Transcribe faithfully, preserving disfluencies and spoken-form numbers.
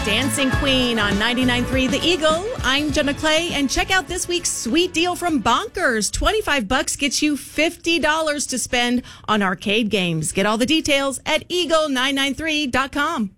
Dancing Queen on ninety-nine point three The Eagle. I'm Jenna Clay, and check out this week's sweet deal from Bonkers. twenty-five bucks gets you fifty dollars to spend on arcade games. Get all the details at eagle nine nine three dot com.